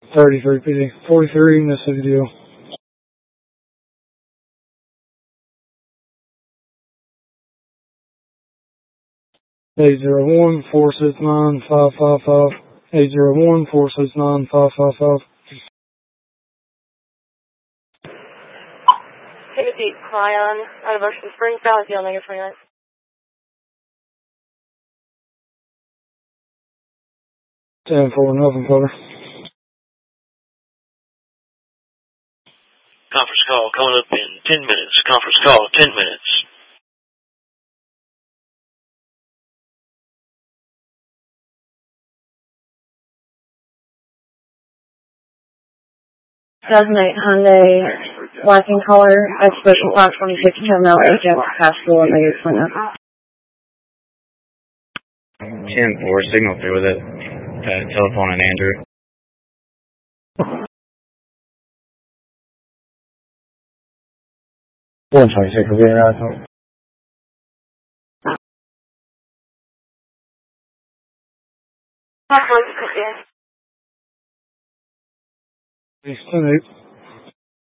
33 PD. 43, Mississippi deal. 801-469-555. 801-469-555. Take a deep Clion out of Ocean Springs, Valley Field, negative 29. 10-4, nothing further. Conference call coming up in 10 minutes. Conference call, 10 minutes. Hyundai, Lightning color, Expedition 526 terminal, agent, Pascal, negative 29. 10-4, signal through with it. Telephone and Andrew. 126, we're getting out of Pascal, 10-8.